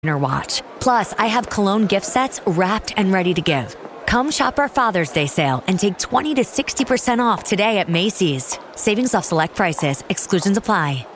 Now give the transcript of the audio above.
watch. Plus, I have Cologne gift sets wrapped and ready to give. Come shop our Father's Day sale and take 20 to 60% off today at Macy's. Savings off select prices. Exclusions apply.